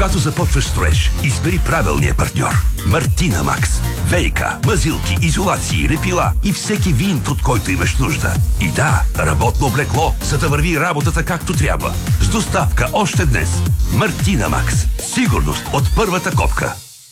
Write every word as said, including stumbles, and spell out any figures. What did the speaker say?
Когато започваш строеж, избери правилния партньор. Мартина Макс. ВиК, мазилки, изолации, репила и всеки винт, от който имаш нужда. И да, работно облекло, за да върви работата както трябва. С доставка още днес. Мартина Макс. Сигурност от първата копка.